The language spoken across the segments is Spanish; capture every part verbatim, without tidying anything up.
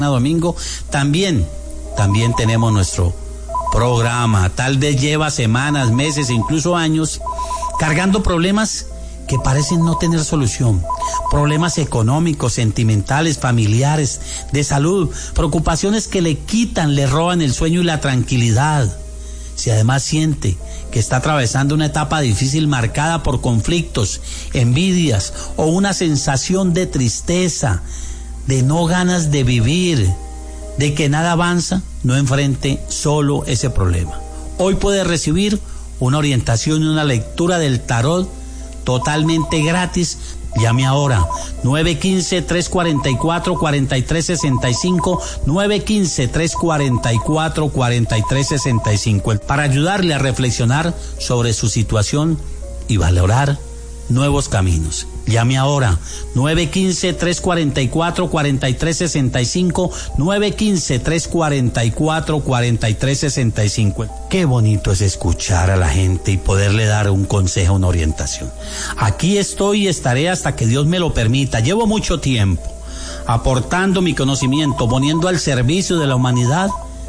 domingo, también, también tenemos nuestro programa. Tal vez lleva semanas, meses, incluso años, cargando problemas que parecen no tener solución. Problemas económicos, sentimentales, familiares, de salud, preocupaciones que le quitan, le roban el sueño y la tranquilidad. Si además siente que está atravesando una etapa difícil marcada por conflictos, envidias o una sensación de tristeza, de no ganas de vivir, de que nada avanza, no enfrente solo ese problema. Hoy puede recibir una orientación y una lectura del tarot totalmente gratis. Llame ahora, nueve uno cinco, tres cuatro cuatro, cuatro tres seis cinco, nueve uno cinco, tres cuatro cuatro, cuatro tres seis cinco, para ayudarle a reflexionar sobre su situación y valorar nuevos caminos. Llame ahora, nueve uno cinco, tres cuatro cuatro, cuatro tres seis cinco, nueve uno cinco, tres cuatro cuatro, cuatro tres seis cinco. Qué bonito es escuchar a la gente y poderle dar un consejo, una orientación. Aquí estoy y estaré hasta que Dios me lo permita. Llevo mucho tiempo aportando mi conocimiento, poniendo al servicio de la humanidad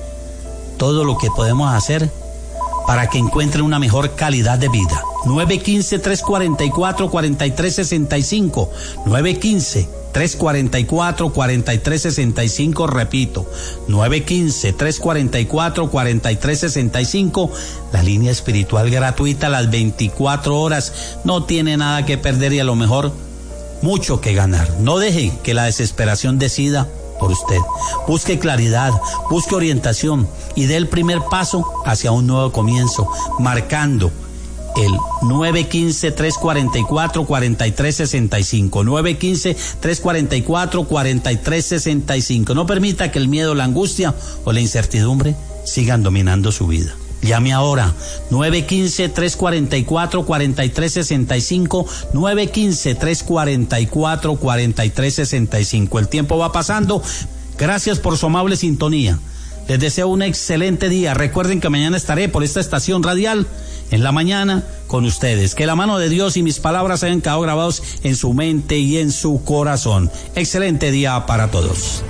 todo lo que podemos hacer para que encuentren una mejor calidad de vida. nueve uno cinco, tres cuatro cuatro, cuatro tres seis cinco, nueve uno cinco, tres cuatro cuatro, cuatro tres seis cinco, repito, nueve uno cinco, tres cuatro cuatro, cuatro tres seis cinco, la línea espiritual gratuita las veinticuatro horas, no tiene nada que perder y a lo mejor mucho que ganar. No deje que la desesperación decida por usted. Busque claridad, busque orientación y dé el primer paso hacia un nuevo comienzo, marcando el nueve uno cinco, tres cuatro cuatro, cuatro tres seis cinco, nueve uno cinco, tres cuatro cuatro, cuatro tres seis cinco. No permita que el miedo, la angustia o la incertidumbre sigan dominando su vida. Llame ahora, nueve uno cinco, tres cuatro cuatro, cuatro tres seis cinco, nueve uno cinco, tres cuatro cuatro, cuatro tres seis cinco. El tiempo va pasando. Gracias por su amable sintonía. Les deseo un excelente día. Recuerden que mañana estaré por esta estación radial en la mañana con ustedes. Que la mano de Dios y mis palabras hayan quedado grabados en su mente y en su corazón. Excelente día para todos.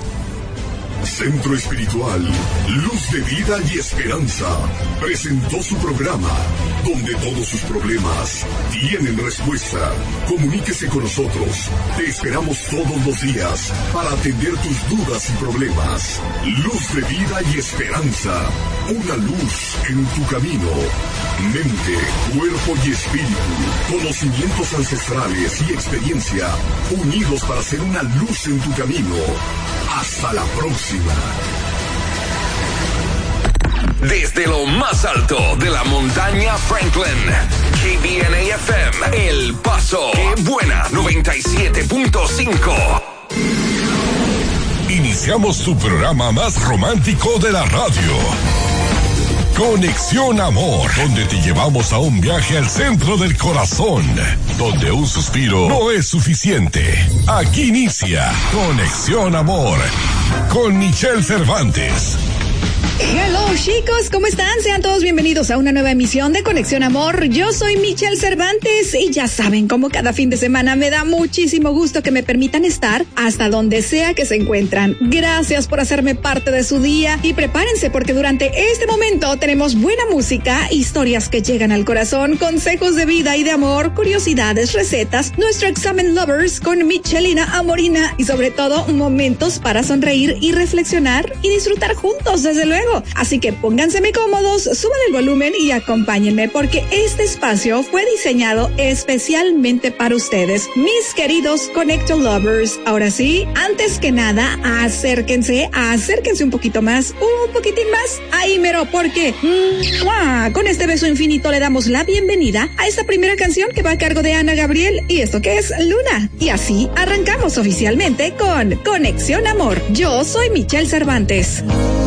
Centro Espiritual, Luz de Vida y Esperanza, presentó su programa, donde todos sus problemas tienen respuesta. Comuníquese con nosotros. Te esperamos todos los días para atender tus dudas y problemas. Luz de Vida y Esperanza, una luz en tu camino. Mente, cuerpo y espíritu, conocimientos ancestrales y experiencia, unidos para ser una luz en tu camino. Hasta la próxima. Desde lo más alto de la montaña Franklin, K B N A F M, El Paso, Qué Buena, noventa y siete punto cinco. Iniciamos tu programa más romántico de la radio. Conexión Amor, donde te llevamos a un viaje al centro del corazón, donde un suspiro no es suficiente. Aquí inicia Conexión Amor, con Michelle Cervantes. Hello chicos, ¿cómo están? Sean todos bienvenidos a una nueva emisión de Conexión Amor. Yo soy Michelle Cervantes y ya saben, como cada fin de semana me da muchísimo gusto que me permitan estar hasta donde sea que se encuentran. Gracias por hacerme parte de su día y prepárense porque durante este momento tenemos buena música, historias que llegan al corazón, consejos de vida y de amor, curiosidades, recetas, nuestro examen Lovers con Michelina Amorina y sobre todo momentos para sonreír y reflexionar y disfrutar juntos, desde luego. Así que pónganse cómodos, suban el volumen y acompáñenme porque este espacio fue diseñado especialmente para ustedes, mis queridos Connector Lovers. Ahora sí, antes que nada, acérquense, acérquense un poquito más, un poquitín más, ahí mero, porque ¡mua! Con este beso infinito le damos la bienvenida a esta primera canción que va a cargo de Ana Gabriel y esto que es Luna. Y así arrancamos oficialmente con Conexión Amor. Yo soy Michelle Cervantes.